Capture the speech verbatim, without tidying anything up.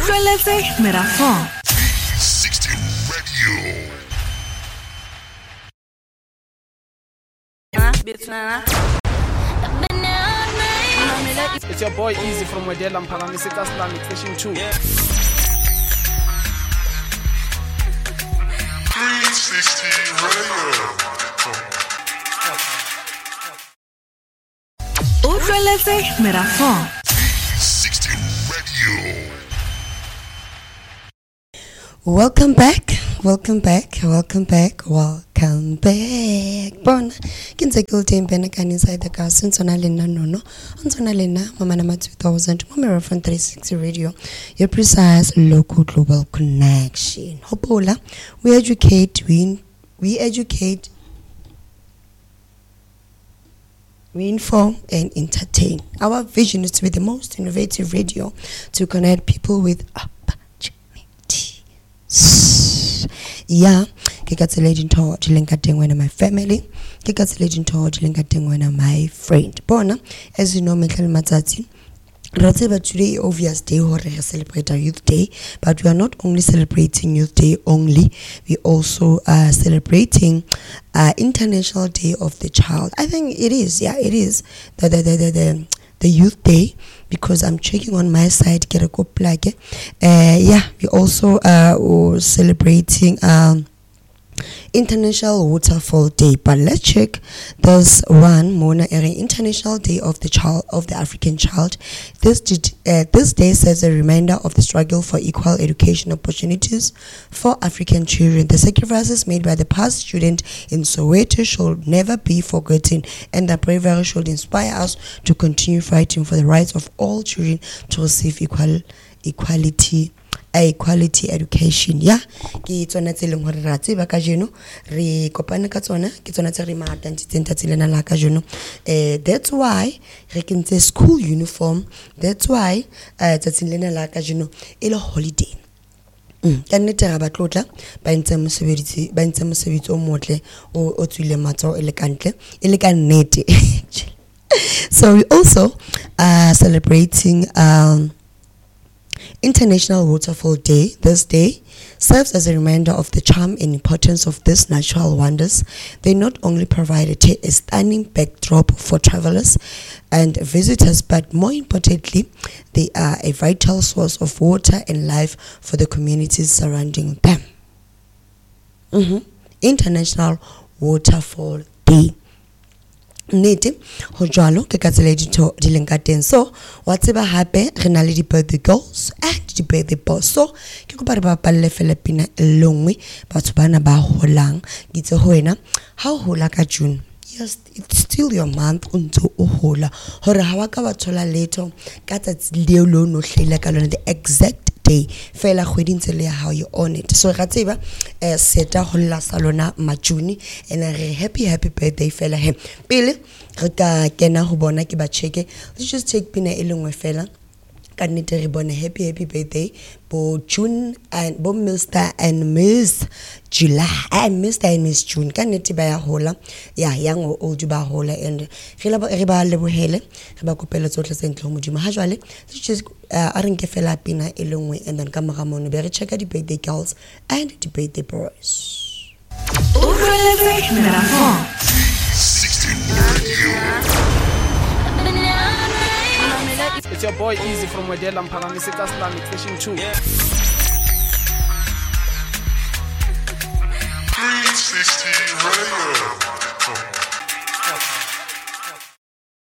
Utlweletse Merafong sixty Radio. It's your boy Easy from Wedela Mpagamiseka Islamic Fishing two. three sixty Radio. Utlweletse Merafong sixty Radio. Welcome back, welcome back, welcome back, welcome back. Bona, kinse guilty in Benakan inside the car since on Alina no no, on Sonalina, Mama Nama two thousand, Mama from three sixty Radio, your precise local global connection. Hopola, we educate, we, we educate, we inform and entertain. Our vision is to be the most innovative radio to connect people with opportunity. Yeah, kikatsi legend to chilinga when my family, kikatsi legend to chilinga when my friend. Bona, as you know, Michael Matsatsi. But today, obvious day, or we celebrate our Youth Day, but we are not only celebrating Youth Day only, we also are celebrating uh, International Day of the Child. I think it is, yeah, it is the the the the, the, the Youth Day, because I'm checking on my side, get a good plug. Uh, yeah, we also uh celebrating um. International Waterfall Day, but let's check. There's one Mona Eri International Day of the Child of the African Child. This did, uh, this day serves a reminder of the struggle for equal education opportunities for African children. The sacrifices made by the past student in Soweto should never be forgotten, and the bravery should inspire us to continue fighting for the rights of all children to receive equal equality. A quality education. Yeah, ke tsona tse leng hore ra tseba ka jeno re kopana ka tsona ke tsona tse re mata ntitse tse lena la ka jeno. Eh that's why re kentse school uniform, that's why eh tsatsing lena la ka jeno e le holiday. Mm ka nnete ga ba tlotla ba ntse mosebeditsi ba ntse mosebetsi o motle o o tswile matso e le kantle e le ka nnete. So we also uh celebrating um International Waterfall Day. This day serves as a reminder of the charm and importance of these natural wonders. They not only provide a, t- a stunning backdrop for travelers and visitors, but more importantly, they are a vital source of water and life for the communities surrounding them. Mm-hmm. International Waterfall Day. Nete ho jwalo ke ka tsela ditho di leng ka teng. So wa tseba hape re na le di birthday girls and di birthday boys. So ke go ba re ba palle fela pina longwe batho bana ba holang gitse ho wena ha o hola ka June. Yes, it's still your month unto o hola hore ha wa ka ba thola letho ka tsatsi leo lo no hlela ka lona the exact day fela khweding tsele ya how you on it. So ga tseba eh seta ho la salona ma June and re happy happy birthday fela he pele re ka kena ho bona ke ba cheke. Let's just take pina e lengwe fela ka nnete re bona happy happy birthday bo June and bo Mister and Miss July and Mister and Miss June ka nnete ba ya hola ya young or old ba hola and re la re ba lebohele re ba kopela tsohle tse ntle ho modimo ha jwale let's just uh, a re nke fela pina e lengwe and then ka mora mono be re checka di birthday girls and di birthday boys. Utlweletse Merafong sixty Radio. It's your boy Easy from Wedela Mpagamiseka Islamic Fishing two. three sixty Radio.